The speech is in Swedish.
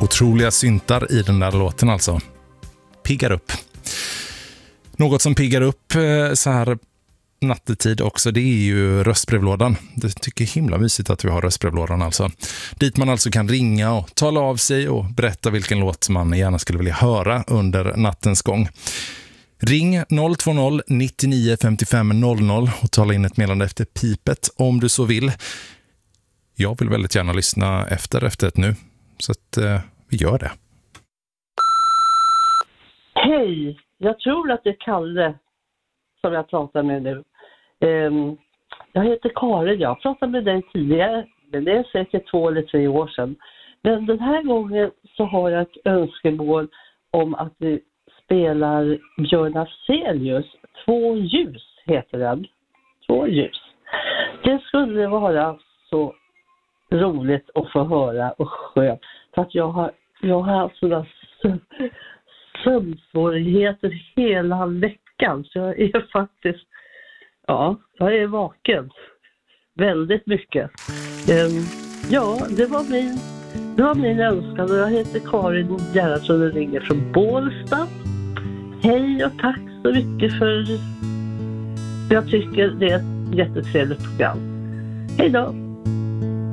Otroliga syntar i den där låten alltså. Piggar upp. Något som piggar upp så här nattetid också, det är ju röstbrevlådan. Det tycker jag är himla mysigt att vi har röstbrevlådan alltså. Dit man alltså kan ringa och tala av sig och berätta vilken låt man gärna skulle vilja höra under nattens gång. Ring 020 99 55 00 och tala in ett meddelande efter pipet om du så vill. Jag vill väldigt gärna lyssna efter ett nu. Så att vi gör det. Hej, jag tror att det är Kalle som jag pratar med nu. Jag heter Karin, jag pratade med dig tidigare, men det är säkert 2 eller 3 år sedan. Men den här gången så har jag ett önskemål om att vi spelar Björn Afzelius. 2 ljus heter den. 2 ljus. Det skulle vara så roligt att få höra och skönt. För att jag har sådana sömnsvårigheter hela veckan. Så jag är faktiskt, jag är vaken. Väldigt mycket. Det var min önskan. Och jag heter Karin Gerhardsson och ringer från Bålsta. Hej och tack så mycket för jag tycker det är ett jättetrevligt program. Hej då!